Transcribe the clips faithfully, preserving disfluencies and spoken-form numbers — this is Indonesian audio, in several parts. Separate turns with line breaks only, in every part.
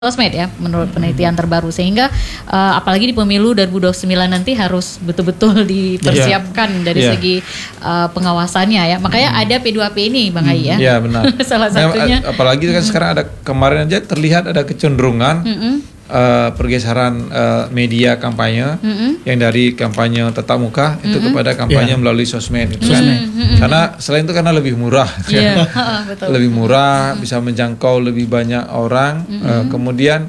sosmed ya menurut penelitian terbaru, sehingga uh, apalagi di pemilu dua ribu dua puluh sembilan nanti harus betul-betul dipersiapkan yeah. dari yeah. segi uh, pengawasannya ya. Makanya mm. ada P dua P ini Bang Ai ya.
Iya yeah, benar.
Salah satunya.
Nah, apalagi kan mm. sekarang ada kemarin aja terlihat ada kecenderungan mm-hmm. uh, pergeseran uh, media kampanye mm-hmm. yang dari kampanye tatap muka mm-hmm. itu kepada kampanye yeah. melalui sosmed itu kan. Mm-hmm. Karena selain itu karena lebih murah.
Yeah. Betul.
Lebih murah, mm-hmm. bisa menjangkau lebih banyak orang. Mm-hmm. Uh, kemudian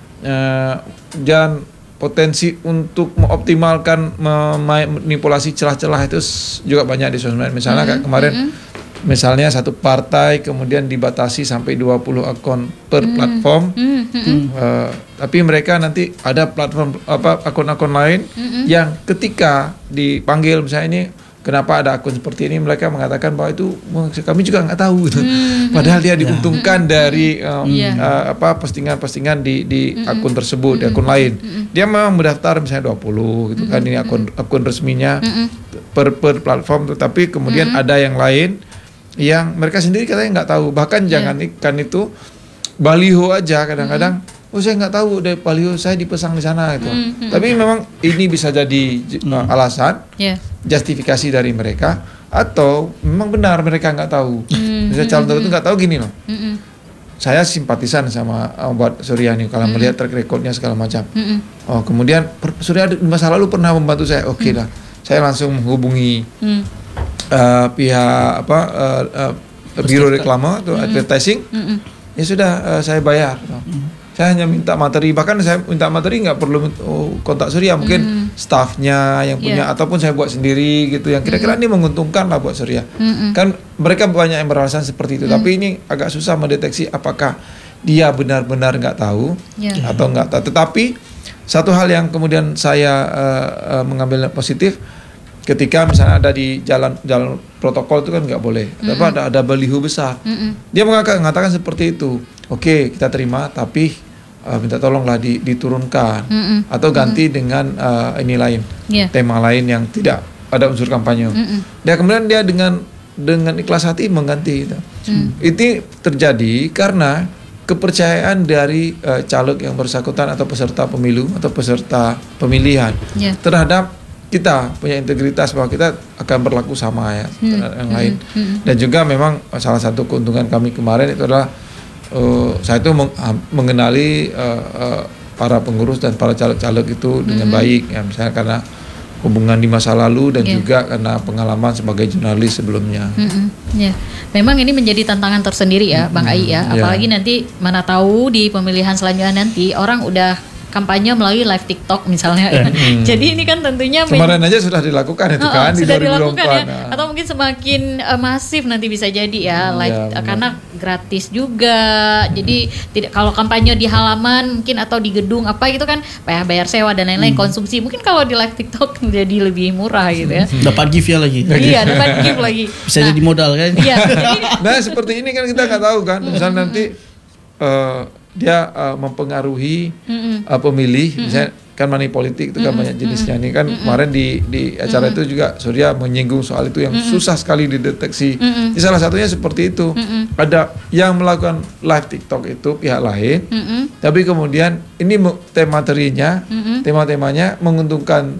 uh, dan potensi untuk mengoptimalkan manipulasi celah-celah itu juga banyak di sosmed. Misalnya mm-hmm. kayak kemarin mm-hmm. misalnya satu partai kemudian dibatasi sampai dua puluh akun per mm-hmm. platform. Mm-hmm. Uh, tapi mereka nanti ada platform apa akun-akun lain mm-hmm. yang ketika dipanggil misalnya ini kenapa ada akun seperti ini, mereka mengatakan bahwa itu kami juga nggak tahu gitu. Mm-hmm. Padahal dia diuntungkan yeah. dari um, yeah. uh, apa postingan-postingan di di mm-hmm. akun tersebut, mm-hmm. di akun lain. Mm-hmm. Dia memang mendaftar misalnya dua puluh gitu mm-hmm. kan, ini akun akun resminya mm-hmm. per per platform, tetapi kemudian mm-hmm. ada yang lain yang mereka sendiri katanya nggak tahu. Bahkan yeah. jangan ikan itu baliho aja kadang-kadang mm-hmm. oh saya nggak tahu dari baliho saya dipasang di sana gitu. Mm-hmm. Tapi memang ini bisa jadi uh, alasan, yeah. justifikasi dari mereka, atau memang benar mereka nggak tahu. Mm-hmm. Misalnya calon tertentu nggak tahu gini loh. Mm-hmm. Saya simpatisan sama uh, buat Suryani kalau mm-hmm. melihat track recordnya segala macam. Mm-hmm. Oh kemudian Surya di masa lalu pernah membantu saya. Oke okay mm-hmm. lah, saya langsung menghubungi mm-hmm. uh, pihak apa uh, uh, biro reklame atau mm-hmm. advertising. Mm-hmm. Ya sudah uh, saya bayar. Mm-hmm. Saya hanya minta materi, bahkan saya minta materi nggak perlu oh, kontak Surya, mungkin mm. staffnya yang punya, yeah. ataupun saya buat sendiri gitu, yang kira-kira mm. ini menguntungkan lah buat Surya. Mm-mm. Kan mereka banyak yang beralasan seperti itu, mm. tapi ini agak susah mendeteksi apakah dia benar-benar nggak tahu yeah. atau nggak tahu. Tetapi satu hal yang kemudian saya uh, uh, mengambil positif, ketika misalnya ada di jalan jalan protokol itu kan nggak boleh, mm-hmm. ada ada baliho besar, mm-hmm. dia mengatakan seperti itu. Oke, kita terima, tapi Uh, minta tolonglah di, diturunkan mm-mm. atau ganti mm-mm. dengan uh, ini lain yeah. tema lain yang tidak ada unsur kampanye. Mm-mm. Dan kemudian dia dengan dengan ikhlas hati mengganti itu. Mm. Itu terjadi karena kepercayaan dari uh, caleg yang bersangkutan atau peserta pemilu atau peserta pemilihan yeah. terhadap kita punya integritas bahwa kita akan berlaku sama ya mm. terhadap yang lain. Mm-hmm. Dan juga memang salah satu keuntungan kami kemarin itu adalah Uh, saya itu meng, uh, mengenali uh, uh, para pengurus dan para caleg-caleg itu dengan mm-hmm. baik ya, misalnya karena hubungan di masa lalu dan yeah. juga karena pengalaman sebagai jurnalis sebelumnya. Mm-hmm. Yeah. Memang ini menjadi tantangan tersendiri ya, mm-hmm. Bang Ai ya, apalagi yeah. nanti mana tahu di pemilihan selanjutnya nanti orang udah kampanye melalui live TikTok misalnya. Hmm. Jadi ini kan tentunya kemarin men- aja sudah dilakukan itu oh, kan
sudah
di dua ribu dua puluh empat
dilakukan ya.
Nah. Atau
mungkin semakin uh, masif nanti bisa jadi ya live ya, karena gratis juga. Hmm. Jadi tidak kalau kampanye di halaman mungkin atau di gedung apa gitu kan bayar bayar sewa dan lain-lain hmm. konsumsi. Mungkin kalau di live TikTok jadi lebih murah gitu ya.
Hmm. Dapat gift ya lagi.
Iya, dapat gift lagi.
Bisa nah, jadi modal kan.
Iya.
Nah, seperti ini kan kita nggak tahu kan. Misalnya nanti uh, dia uh, mempengaruhi uh, pemilih, mm-hmm. misalnya kan money politik itu kan mm-hmm. banyak jenisnya nih kan. Mm-hmm. Kemarin di di acara mm-hmm. itu juga Surya menyinggung soal itu yang mm-hmm. susah sekali dideteksi. Mm-hmm. Salah satunya seperti itu. Mm-hmm. Ada yang melakukan live TikTok itu pihak lain, mm-hmm. tapi kemudian ini tema materinya, mm-hmm. tema-temanya menguntungkan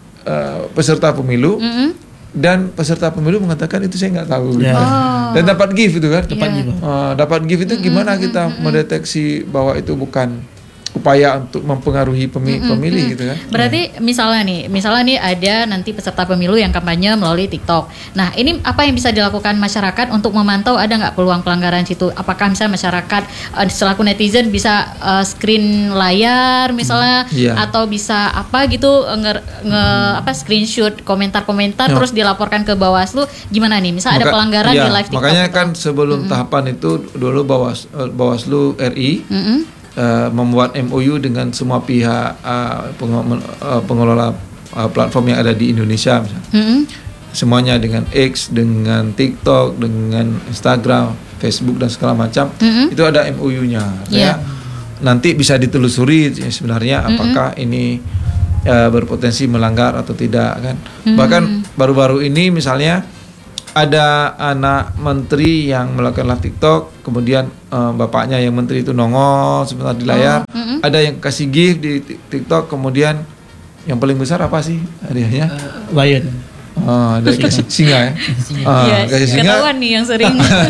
uh, peserta pemilu. Mm-hmm. Dan peserta pemilu mengatakan itu saya nggak tahu, yeah. oh. dan dapat gift itu kan, dapat yeah. gift, uh, dapat gift itu gimana mm-hmm. kita mm-hmm. mendeteksi bahwa itu bukan upaya untuk mempengaruhi pemilih, mm-hmm. pemilih gitu kan?
Berarti yeah. misalnya nih, misalnya nih ada nanti peserta pemilu yang kampanye melalui TikTok. Nah ini apa yang bisa dilakukan masyarakat untuk memantau ada nggak peluang pelanggaran situ? Apakah misalnya masyarakat uh, selaku netizen bisa uh, screen layar misalnya, mm, yeah. atau bisa apa gitu nge, nge mm. apa screenshot komentar-komentar yeah. terus dilaporkan ke Bawaslu? Gimana nih? Misal Maka, ada pelanggaran yeah. di live TikTok?
Makanya
gitu.
kan sebelum mm-hmm. tahapan itu dulu Bawas, Bawaslu R I. Mm-hmm. Uh, membuat M O U dengan semua pihak uh, peng- uh, pengelola uh, platform yang ada di Indonesia misalnya. Mm-hmm. Semuanya dengan X, dengan TikTok, dengan Instagram, Facebook dan segala macam, mm-hmm. itu ada M O U-nya. Yeah. Ya. Nanti bisa ditelusuri ya, sebenarnya mm-hmm. apakah ini uh, berpotensi melanggar atau tidak kan. Mm-hmm. Bahkan baru-baru ini misalnya ada anak menteri yang melakukan live TikTok, kemudian uh, bapaknya yang menteri itu nongol sebentar di layar.
Oh, mm-mm.
Ada yang kasih gift di TikTok, kemudian yang paling besar apa sih hadiahnya?
Uh, lion.
Oh, ada kasih singa ya. Ah,
Iya,
kasih singa.
ketahuan nih yang sering.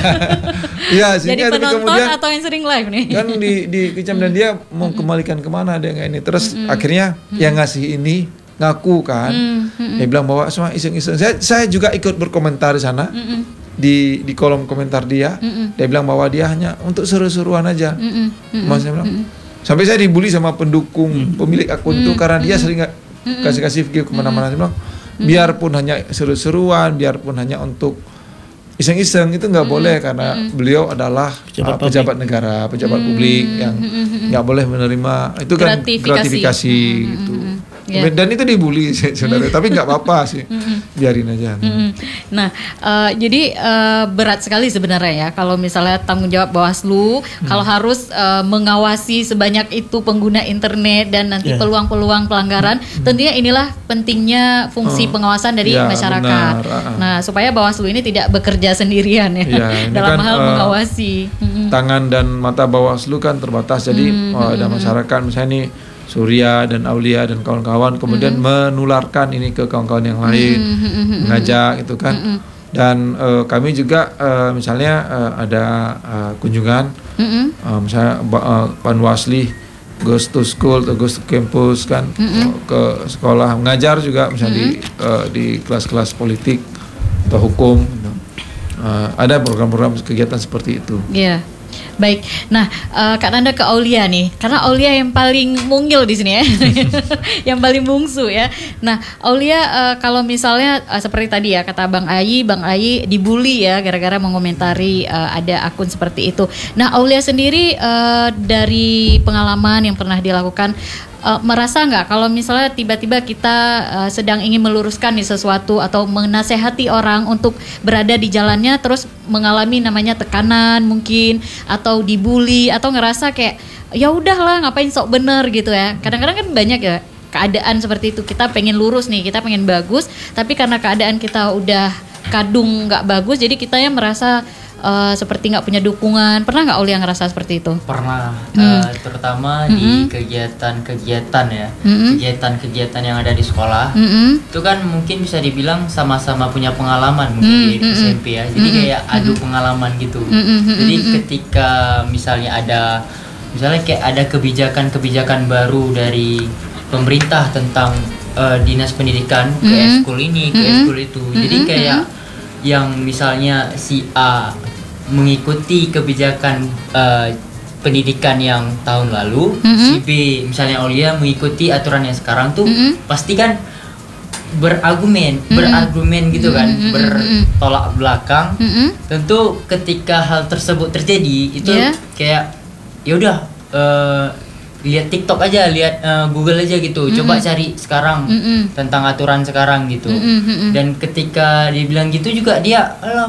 Iya,
Jadi
singa. Tapi
penonton
kemudian
atau yang sering live nih?
kan di di kecam dan dia mau kembalikan kemana dia nggak ini. Terus akhirnya yang ngasih ini ngaku kan.
Mm-mm.
Dia bilang bahwa semua iseng-iseng. Saya saya juga ikut berkomentar di sana.
Mm-mm.
Di di kolom komentar dia.
Mm-mm.
Dia bilang bahwa dia hanya untuk seru-seruan aja.
Mm-mm. Mm-mm.
Maksudnya bilang. Sampai saya dibully sama pendukung pemilik akun itu karena dia sering nggak kasih-kasih gift kemana-mana. Dia bilang biarpun hanya seru-seruan, biarpun hanya untuk iseng-iseng itu nggak boleh karena beliau adalah
Pejabat
uh, pejabat negara, pejabat publik yang nggak boleh menerima itu kan
Gratifikasi.
gratifikasi gitu.
Ya.
Dan itu dibully saudara, tapi nggak apa-apa sih, biarin aja.
Mm-mm. Nah, uh, jadi uh, berat sekali sebenarnya ya kalau misalnya tanggung jawab Bawaslu kalau harus uh, mengawasi sebanyak itu pengguna internet dan nanti
Yeah.
peluang-peluang pelanggaran. Tentunya inilah pentingnya fungsi
Oh.
pengawasan dari
Ya,
masyarakat.
benar. Ah, ah.
Nah, supaya Bawaslu ini tidak bekerja sendirian ya,
Ya, ini
dalam
kan,
hal
uh,
mengawasi. Mm-mm.
Tangan dan mata Bawaslu kan terbatas, jadi oh, ada masyarakat misalnya nih Surya dan Aulia dan kawan-kawan kemudian menularkan ini ke kawan-kawan yang lain, mengajak itu kan. Dan uh, kami juga uh, misalnya uh, ada uh, kunjungan,
Mm-mm.
uh, misalnya uh, Panwasli goes to school atau goes to campus kan, uh, ke sekolah mengajar juga misalnya di uh, di kelas-kelas politik atau hukum gitu. Uh, ada program-program kegiatan seperti itu.
Iya. Baik. Nah, uh, Kak Nanda ke Aulia nih. Karena Aulia yang paling mungil di sini ya. Yang paling bungsu ya. Nah, Aulia uh, kalau misalnya uh, seperti tadi ya kata Bang Ayi, Bang Ayi dibully ya gara-gara mengomentari uh, ada akun seperti itu. Nah, Aulia sendiri uh, dari pengalaman yang pernah dilakukan Uh, merasa nggak kalau misalnya tiba-tiba kita uh, sedang ingin meluruskan nih sesuatu atau menasehati orang untuk berada di jalannya terus mengalami namanya tekanan mungkin atau dibully atau ngerasa kayak ya udahlah ngapain sok bener gitu ya. Kadang-kadang kan banyak ya keadaan seperti itu, kita pengen lurus nih, kita pengen bagus tapi karena keadaan kita udah kadung nggak bagus jadi kita yang merasa uh, seperti nggak punya dukungan. Pernah nggak Aulia ngerasa seperti itu?
Pernah,
Hmm.
eh, terutama
Mm-mm.
di kegiatan-kegiatan ya,
Mm-mm.
kegiatan-kegiatan yang ada di sekolah.
Mm-mm.
Itu kan mungkin bisa dibilang sama-sama punya pengalaman mungkin di
Mm-mm.
S M P ya. Jadi kayak adu pengalaman gitu.
Mm-mm.
Jadi ketika misalnya ada, misalnya kayak ada kebijakan-kebijakan baru dari pemerintah tentang eh, dinas pendidikan ke
Mm-mm.
eskul ini, ke
Mm-mm.
eskul itu. Jadi
Mm-mm.
kayak yang misalnya si A mengikuti kebijakan eh, pendidikan yang tahun lalu,
Mm-mm.
si B misalnya Aulia mengikuti aturan yang sekarang tuh,
Mm-mm.
pasti kan berargumen, berargumen gitu kan,
Mm-mm.
bertolak belakang.
Mm-mm.
Tentu ketika hal tersebut terjadi itu
Yeah.
kayak ya udah eh, lihat TikTok aja, lihat eh, Google aja gitu, coba cari sekarang
Mm-mm.
tentang aturan sekarang gitu.
Mm-mm, mm-mm.
Dan ketika dibilang gitu juga dia alah,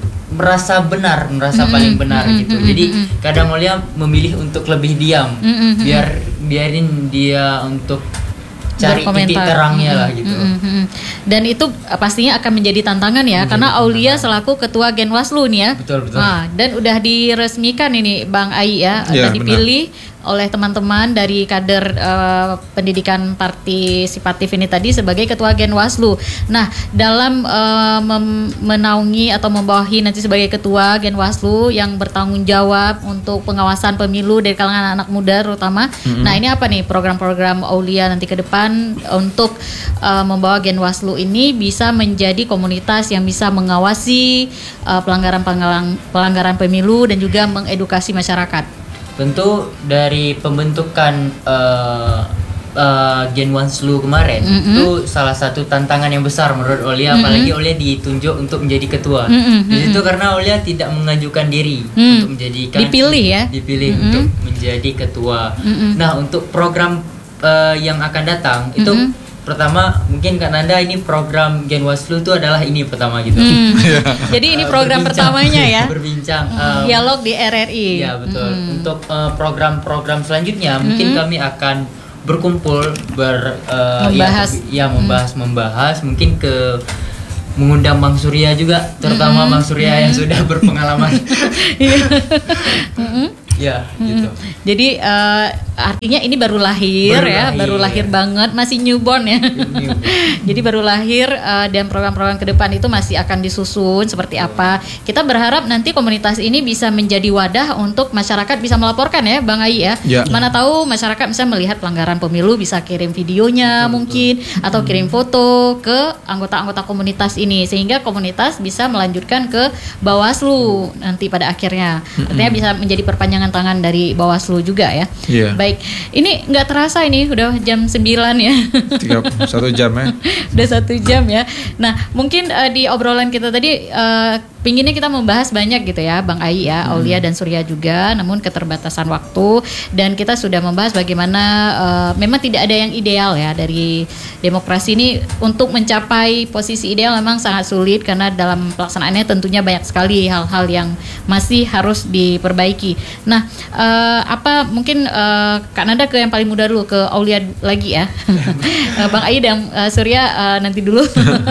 merasa benar, merasa
Mm-mm,
paling benar
mm-mm,
gitu.
mm-mm,
Jadi
mm-mm.
kadang Aulia memilih untuk lebih diam,
Mm-mm, mm-mm.
biar biarin dia untuk cari titik
Berkomentar.
terangnya lah
Mm-mm,
gitu.
mm-mm, mm-mm. Dan itu uh, pastinya akan menjadi tantangan ya,
Menjadi
karena Aulia
tantangan.
selaku ketua Genwaslu nih ya.
Betul, betul.
Nah, dan udah diresmikan ini Bang Ai ya,
Iya,
udah dipilih oleh teman-teman dari kader uh, pendidikan partisipatif ini tadi sebagai ketua Genwaslu. Nah, dalam uh, mem- menaungi atau membawahi nanti sebagai ketua Genwaslu yang bertanggung jawab untuk pengawasan pemilu dari kalangan anak muda terutama. Nah, ini apa nih program-program Aulia nanti ke depan untuk uh, membawa Genwaslu ini bisa menjadi komunitas yang bisa mengawasi uh, pelanggaran-pelanggaran pelanggaran pemilu dan juga mengedukasi masyarakat.
Tentu dari pembentukan uh, uh, Genwaslu kemarin
Mm-mm.
itu salah satu tantangan yang besar menurut Aulia,
Mm-mm.
apalagi Aulia ditunjuk untuk menjadi ketua.
Mm-mm,
Di situ
mm-mm.
karena Aulia tidak mengajukan diri
Mm.
untuk menjadikan
Dipilih ya?
dipilih
Mm-mm.
untuk menjadi ketua.
Mm-mm.
Nah, untuk program uh, yang akan datang itu
Mm-mm.
pertama mungkin Kak Nanda ini program Genwaslu itu adalah ini pertama gitu.
Hmm. Jadi ini
Uh,
program
berbincang-
pertamanya ya.
berbincang
Hmm,
um,
dialog di R R I.
Iya betul.
Hmm.
Untuk uh, program-program selanjutnya mungkin kami akan berkumpul ber uh,
Membahas.
ya, ya membahas membahas mungkin ke mengundang Bang Surya juga, terutama
Mm-mm.
Bang Surya yang sudah berpengalaman.
Iya. Mm-mm.
Ya, gitu.
Jadi eh, artinya ini baru lahir
Baru
ya,
lahir.
baru lahir banget, masih newborn ya.
Newborn.
Jadi baru lahir eh, dan program-program ke depan itu masih akan disusun seperti apa. Kita berharap nanti komunitas ini bisa menjadi wadah untuk masyarakat bisa melaporkan ya, Bang Ai ya.
Ya.
Mana tahu masyarakat bisa melihat pelanggaran pemilu, bisa kirim videonya mungkin atau kirim foto ke anggota-anggota komunitas ini sehingga komunitas bisa melanjutkan ke Bawaslu nanti pada akhirnya. Artinya bisa menjadi perpanjangan tangan dari Bawaslu juga ya.
Iya.
Baik, ini nggak terasa ini udah jam sembilan ya.
Tiga, satu jam ya.
Udah satu jam ya. Nah, mungkin uh, di obrolan kita tadi uh, pinginnya kita membahas banyak gitu ya, Bang Ai ya, Aulia dan Surya juga, namun keterbatasan waktu dan kita sudah membahas bagaimana uh, memang tidak ada yang ideal ya dari demokrasi ini. Untuk mencapai posisi ideal memang sangat sulit karena dalam pelaksanaannya tentunya banyak sekali hal-hal yang masih harus diperbaiki. Nah, uh, apa mungkin uh, Kak Nanda ke yang paling muda dulu, ke Aulia lagi ya. Uh, Bang Ai dan uh, Surya uh, nanti dulu.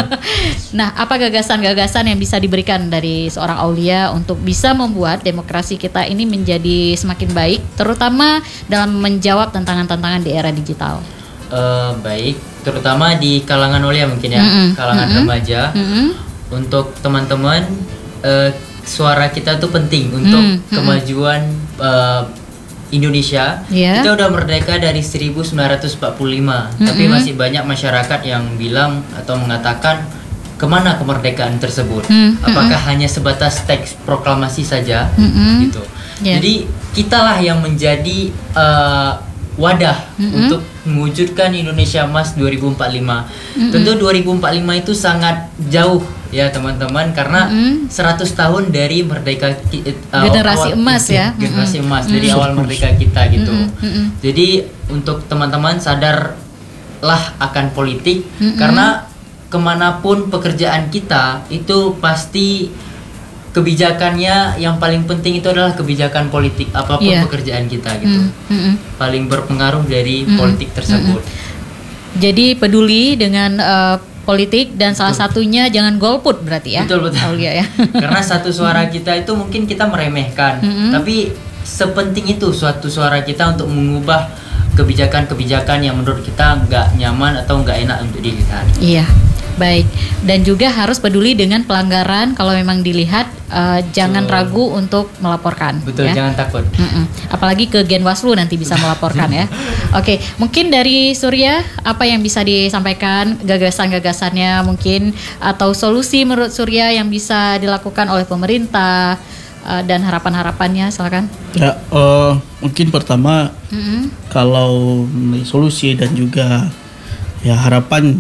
Nah, apa gagasan-gagasan yang bisa diberikan dari seorang Aulia untuk bisa membuat demokrasi kita ini menjadi semakin baik, terutama dalam menjawab tantangan-tantangan di era digital?
Eh, baik, terutama di kalangan Aulia mungkin ya,
Mm-mm.
kalangan
Mm-mm.
remaja.
Mm-mm.
Untuk teman-teman, eh, suara kita tuh penting untuk
Mm, mm-mm.
kemajuan eh, Indonesia.
Iya.
Kita udah merdeka dari seribu sembilan ratus empat puluh lima, tapi
Mm-mm.
masih banyak masyarakat yang bilang atau mengatakan kemana kemerdekaan tersebut?
Mm,
Apakah hanya sebatas teks proklamasi saja?
Mm-mm.
Gitu.
Yeah.
Jadi kitalah yang menjadi eh, wadah
Mm-mm.
untuk mewujudkan Indonesia Emas dua ribu empat puluh lima.
Mm-mm.
Tentu dua ribu empat puluh lima itu sangat jauh ya teman-teman, karena
Mm-mm.
seratus tahun dari merdeka ki- eh,
Generasi
awal-
emas ya.
generasi
Mm-mm.
emas dari
Mm-mm.
awal merdeka kita gitu.
Mm-mm. Mm-mm.
Jadi untuk teman-teman sadarlah akan politik,
Mm-mm.
karena kemanapun pekerjaan kita itu pasti kebijakannya yang paling penting itu adalah kebijakan politik apapun
Iya.
pekerjaan kita gitu.
Mm, mm-mm.
Paling berpengaruh dari
Mm-mm.
politik tersebut.
Jadi peduli dengan uh, politik dan salah satunya jangan golput berarti ya.
Betul, betul.
Aulia ya.
Karena satu suara kita itu mungkin kita meremehkan,
Mm-mm.
tapi sepenting itu suatu suara kita untuk mengubah kebijakan-kebijakan yang menurut kita nggak nyaman atau nggak enak untuk dilihat.
Iya, baik. Dan juga harus peduli dengan pelanggaran kalau memang dilihat, uh, jangan
Betul.
ragu untuk melaporkan.
Betul,
ya.
jangan takut.
Mm-mm. Apalagi ke Genwaslu nanti bisa melaporkan ya. Oke, mungkin dari Surya apa yang bisa disampaikan, gagasan-gagasannya mungkin atau solusi menurut Surya yang bisa dilakukan oleh pemerintah uh, dan harapan-harapannya, silakan.
Ya, eh, mungkin pertama
Mm-mm.
kalau mengenai solusi dan juga ya harapan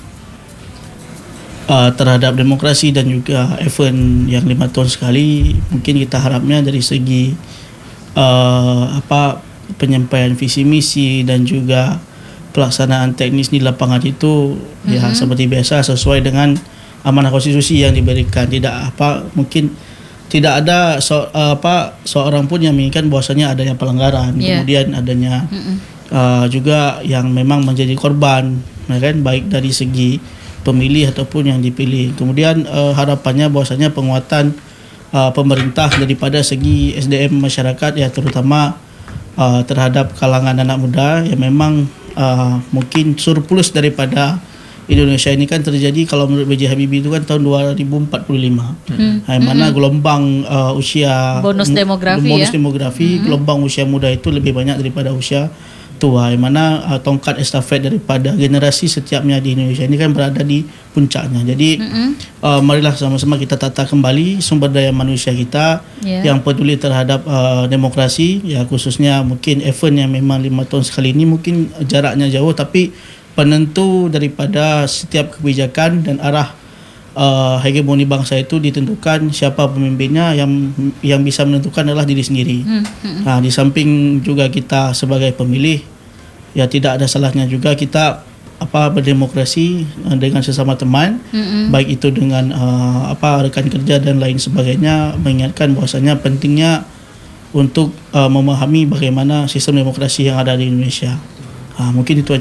uh, terhadap demokrasi dan juga event yang lima tahun sekali, mungkin kita harapnya dari segi uh, apa penyampaian visi misi dan juga pelaksanaan teknis di lapangan itu mm-hmm. ya seperti biasa sesuai dengan amanah konstitusi yang diberikan. Tidak apa mungkin tidak ada so, uh, apa seorang pun yang menginginkan bahwasanya adanya pelanggaran,
Yeah.
kemudian adanya
Mm-mm.
uh, juga yang memang menjadi korban, ya kan, baik dari segi pemilih ataupun yang dipilih. Kemudian uh, harapannya bahwasanya penguatan uh, pemerintah daripada segi S D M masyarakat ya, terutama uh, terhadap kalangan anak muda yang memang uh, mungkin surplus daripada Indonesia ini kan terjadi kalau menurut B J Habibie itu kan tahun dua ribu empat puluh lima.
Hmm.
Yang mana gelombang uh, usia
Bonus demografi
bonus
ya.
demografi, gelombang usia muda itu lebih banyak daripada usia tua, yang mana uh, tongkat estafet daripada generasi setiapnya di Indonesia ini kan berada di puncaknya. Jadi
Mm-mm.
uh, marilah sama-sama kita tata kembali sumber daya manusia kita
Ya.
yang peduli terhadap uh, demokrasi, ya khususnya mungkin event yang memang lima tahun sekali ini mungkin jaraknya jauh, tapi penentu daripada setiap kebijakan dan arah uh, hegemoni bangsa itu ditentukan siapa pemimpinnya. Yang yang bisa menentukan adalah diri sendiri.
Hmm, hmm.
Nah, di samping juga kita sebagai pemilih, ya tidak ada salahnya juga kita apa berdemokrasi uh, dengan sesama teman,
Mm-mm.
baik itu dengan uh, apa rekan kerja dan lain sebagainya, mengingatkan bahwasanya pentingnya untuk uh, memahami bagaimana sistem demokrasi yang ada di Indonesia. Uh, mungkin itu aja Kak.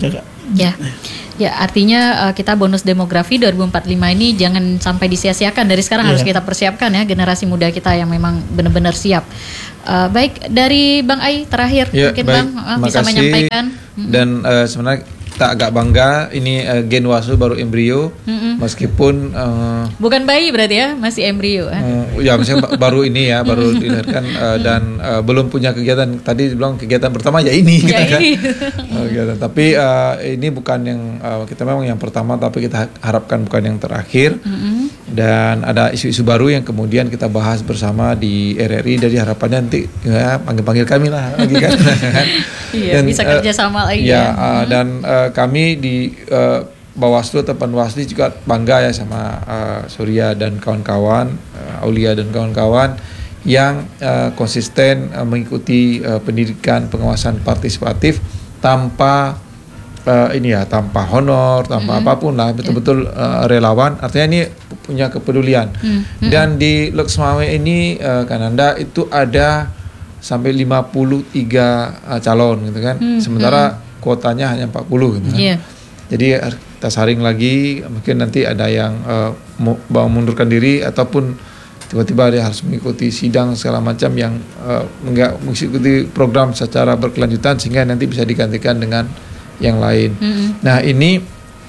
Ya. Ya, artinya uh, kita bonus demografi dua ribu empat puluh lima ini jangan sampai disia-siakan. Dari sekarang
Iya.
harus kita persiapkan ya generasi muda kita yang memang benar-benar siap. Uh, baik, dari Bang Ai terakhir
Ya,
mungkin
baik.
Bang uh,
Terima
bisa
kasih.
menyampaikan.
Dan uh, sebenarnya kita agak bangga ini uh, Genwasu baru embrio,
Mm-mm.
meskipun uh,
Bukan bayi berarti ya, masih embrio. eh?
uh, ya misalnya ba- baru ini ya, baru dilahirkan uh, dan uh, belum punya kegiatan. Tadi bilang kegiatan pertama ya ini,
Ya
gitu kan.
ini.
Uh, kegiatan. Tapi uh, ini bukan yang uh, kita memang yang pertama, tapi kita harapkan bukan yang terakhir.
Mm-mm.
Dan ada isu-isu baru yang kemudian kita bahas bersama di R R I. Dari harapannya nanti ya panggil-panggil kami lah lagi kan.
Iya, bisa
eh,
kerjasama lagi
ya.
ya.
eh, dan eh, kami di eh, Bawaslu atau Panwaslu juga bangga ya sama eh, Surya dan kawan-kawan, eh, Aulia dan kawan-kawan yang eh, konsisten eh, mengikuti eh, pendidikan pengawasan partisipatif tanpa eh, ini ya, tanpa honor, tanpa
Mm-hmm.
apapun lah, betul-betul eh, relawan. Artinya ini punya kepedulian.
Mm-hmm.
Dan di Loksmawe ini eh, Kananda itu ada sampai lima puluh tiga uh, calon gitu kan.
Hmm,
Sementara kuotanya hanya empat puluh gitu kan.
Iya.
Jadi har- kita saring lagi, mungkin nanti ada yang uh, mau mau mundurkan diri ataupun tiba-tiba dia harus mengikuti sidang segala macam yang uh, enggak mengikuti program secara berkelanjutan sehingga nanti bisa digantikan dengan yang lain.
Mm-mm.
Nah, ini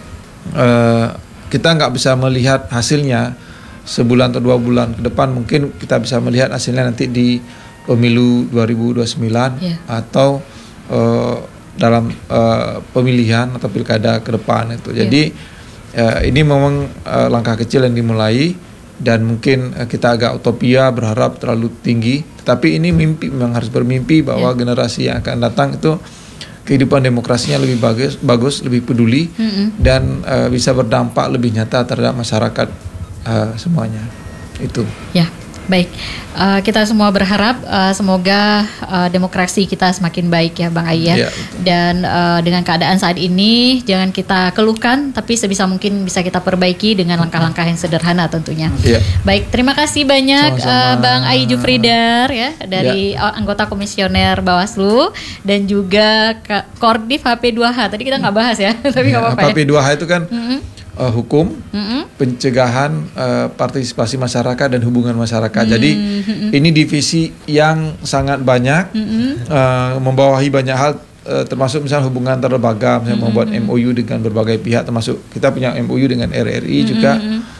uh, kita nggak bisa melihat hasilnya sebulan atau dua bulan ke depan. Mungkin kita bisa melihat hasilnya nanti di pemilu dua ribu dua puluh sembilan
Yeah.
atau uh, dalam uh, pemilihan atau pilkada ke depan itu. Jadi uh, ini memang uh, langkah kecil yang dimulai dan mungkin uh, kita agak utopia berharap terlalu tinggi. Tetapi ini mimpi, memang harus bermimpi bahwa
Yeah.
generasi yang akan datang itu kehidupan demokrasinya lebih bagus, bagus lebih peduli
Mm-mm.
dan uh, bisa berdampak lebih nyata terhadap masyarakat uh, semuanya. Itu.
Ya, baik. Uh, kita semua berharap uh, semoga uh, demokrasi kita semakin baik ya Bang Ai ya.
Ya, betul.
Dan uh, dengan keadaan saat ini jangan kita keluhkan, tapi sebisa mungkin bisa kita perbaiki dengan langkah-langkah yang sederhana tentunya.
Ya.
Baik, terima kasih banyak
Sama-sama.
uh, Bang Ai Jufridar ya dari uh, anggota komisioner Bawaslu dan juga Ka- Kordif H P dua H. Tadi kita nggak bahas ya, tapi nggak
Ya,
apa-apa
H P
ya.
dua H itu kan
Mm-mm.
uh, hukum,
Mm-mm.
pencegahan uh, partisipasi masyarakat dan hubungan masyarakat.
Hmm,
Jadi ini divisi yang sangat banyak,
Mm-mm.
uh, membawahi banyak hal, uh, termasuk misalnya hubungan antar lembaga, misalnya membuat M O U dengan berbagai pihak, termasuk kita punya M O U dengan R R I juga,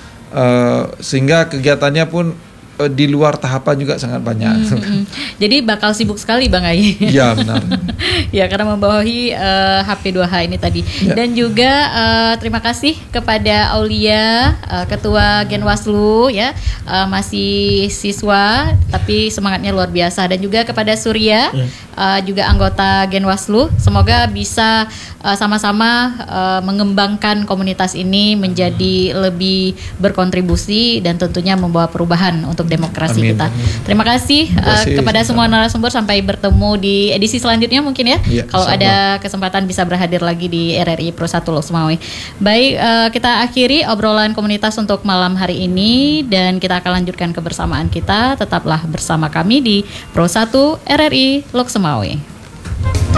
uh, sehingga kegiatannya pun uh, di luar tahapan juga sangat banyak.
Mm-mm. Jadi bakal sibuk sekali Bang Ai.
Ya benar.
Ya, karena membawahi uh, H P dua H ini tadi.
Ya.
Dan juga uh, terima kasih kepada Aulia, uh, Ketua Genwaslu ya, uh, masih siswa tapi semangatnya luar biasa. Dan juga kepada Surya,
Ya.
uh, juga anggota Genwaslu. Semoga bisa uh, sama-sama uh, mengembangkan komunitas ini menjadi lebih berkontribusi dan tentunya membawa perubahan untuk demokrasi
Amin.
kita. Terima kasih,
Terima
uh,
kasih,
kepada semua
sama-sama.
narasumber, sampai bertemu di edisi selanjutnya mungkin ya.
Iya,
Kalau
sama.
ada kesempatan bisa berhadir lagi di R R I Pro satu Loksmawe. Baik, uh, kita akhiri obrolan komunitas untuk malam hari ini dan kita akan lanjutkan kebersamaan kita. Tetaplah bersama kami di Pro satu R R I Loksmawe.